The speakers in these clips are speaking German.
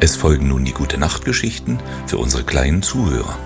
Es folgen nun die Gute-Nacht-Geschichten für unsere kleinen Zuhörer.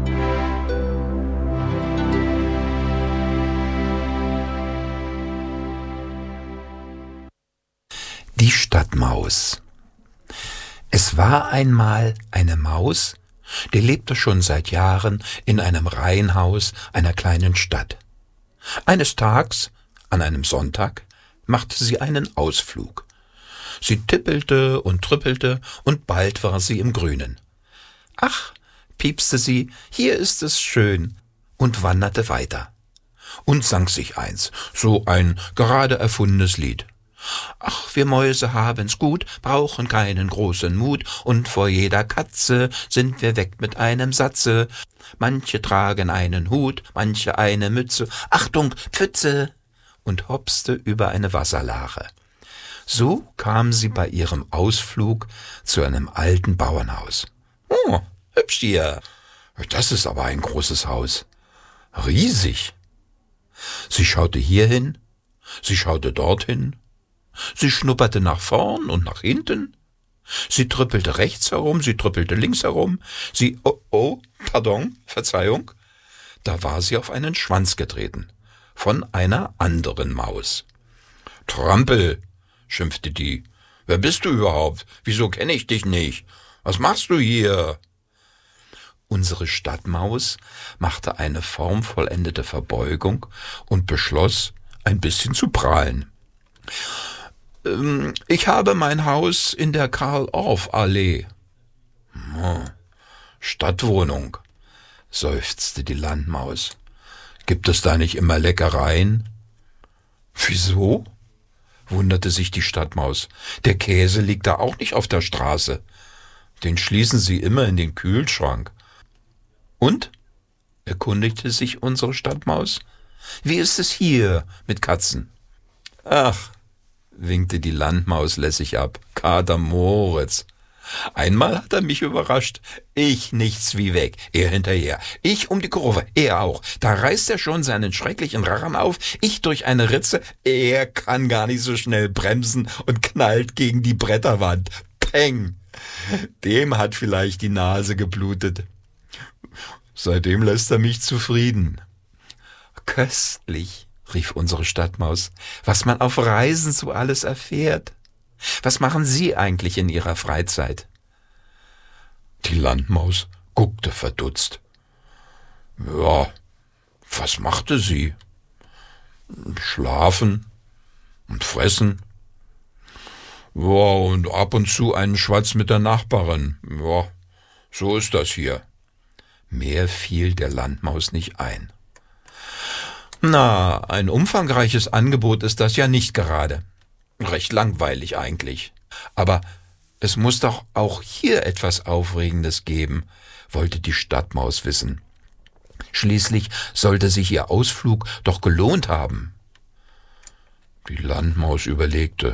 Die Stadtmaus. Es war einmal eine Maus, die lebte schon seit Jahren in einem Reihenhaus einer kleinen Stadt. Eines Tages, an einem Sonntag, machte sie einen Ausflug. Sie tippelte und trippelte, und bald war sie im Grünen. »Ach«, piepste sie, »hier ist es schön«, und wanderte weiter. Und sang sich eins, so ein gerade erfundenes Lied. »Ach, wir Mäuse haben's gut, brauchen keinen großen Mut, und vor jeder Katze sind wir weg mit einem Satze. Manche tragen einen Hut, manche eine Mütze, Achtung, Pfütze!« und hopste über eine Wasserlache. So kam sie bei ihrem Ausflug zu einem alten Bauernhaus. »Oh, hübsch hier. Das ist aber ein großes Haus. Riesig.« Sie schaute hierhin, sie schaute dorthin, sie schnupperte nach vorn und nach hinten, sie trippelte rechts herum, sie trippelte links herum, Verzeihung, da war sie auf einen Schwanz getreten, von einer anderen Maus. »Trampel«, schimpfte die, »wer bist du überhaupt? Wieso kenne ich dich nicht? Was machst du hier?« Unsere Stadtmaus machte eine formvollendete Verbeugung und beschloss, ein bisschen zu prahlen. »Ich habe mein Haus in der Karl-Orff-Allee.« »Stadtwohnung«, seufzte die Landmaus. »Gibt es da nicht immer Leckereien?« »Wieso?«, wunderte sich die Stadtmaus. »Der Käse liegt da auch nicht auf der Straße. Den schließen Sie immer in den Kühlschrank.« »Und?«, erkundigte sich unsere Stadtmaus. »Wie ist es hier mit Katzen?« »Ach«, winkte die Landmaus lässig ab, »Kater Moritz. Einmal hat er mich überrascht. Ich nichts wie weg, er hinterher. Ich um die Kurve, er auch. Da reißt er schon seinen schrecklichen Rachen auf, ich durch eine Ritze. Er kann gar nicht so schnell bremsen und knallt gegen die Bretterwand. Peng! Dem hat vielleicht die Nase geblutet. Seitdem lässt er mich zufrieden.« »Köstlich«, rief unsere Stadtmaus, »was man auf Reisen so alles erfährt. Was machen Sie eigentlich in Ihrer Freizeit?« Die Landmaus guckte verdutzt. »Ja, was machte sie? Schlafen und fressen. Ja, und ab und zu einen Schwatz mit der Nachbarin. Ja, so ist das hier.« Mehr fiel der Landmaus nicht ein. »Na, ein umfangreiches Angebot ist das ja nicht gerade. Recht langweilig eigentlich. Aber es muss doch auch hier etwas Aufregendes geben«, wollte die Stadtmaus wissen. Schließlich sollte sich ihr Ausflug doch gelohnt haben. Die Landmaus überlegte.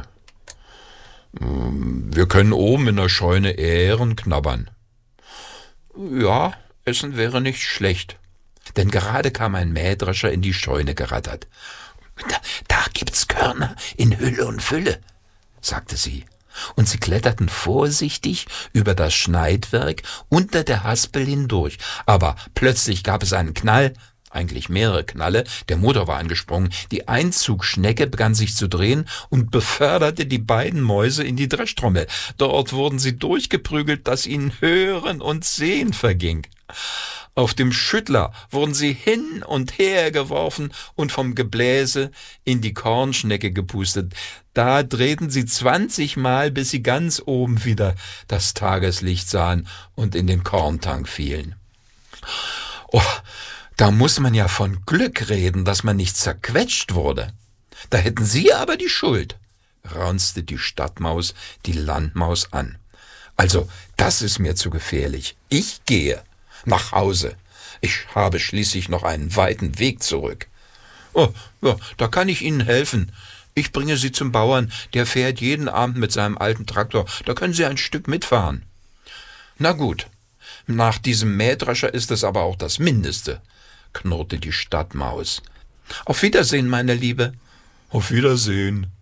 »Wir können oben in der Scheune Ähren knabbern.« »Ja, Essen wäre nicht schlecht.« Denn gerade kam ein Mähdrescher in die Scheune gerattert. Da gibt's Körner in Hülle und Fülle«, sagte sie. Und sie kletterten vorsichtig über das Schneidwerk unter der Haspel hindurch. Aber plötzlich gab es einen Knall, eigentlich mehrere Knalle, der Motor war angesprungen, die Einzugschnecke begann sich zu drehen und beförderte die beiden Mäuse in die Dreschtrommel. Dort wurden sie durchgeprügelt, dass ihnen Hören und Sehen verging. Auf dem Schüttler wurden sie hin und her geworfen und vom Gebläse in die Kornschnecke gepustet. Da drehten sie 20 Mal, bis sie ganz oben wieder das Tageslicht sahen und in den Korntank fielen. Oh, da muss man ja von Glück reden, dass man nicht zerquetscht wurde. Da hätten Sie aber die Schuld«, raunzte die Stadtmaus die Landmaus an. »Also, das ist mir zu gefährlich. Ich gehe nach Hause. Ich habe schließlich noch einen weiten Weg zurück.« »Oh, ja, da kann ich Ihnen helfen. Ich bringe Sie zum Bauern, der fährt jeden Abend mit seinem alten Traktor. Da können Sie ein Stück mitfahren.« »Na gut, nach diesem Mähdrescher ist es aber auch das Mindeste«, knurrte die Stadtmaus. »Auf Wiedersehen, meine Liebe.« »Auf Wiedersehen.«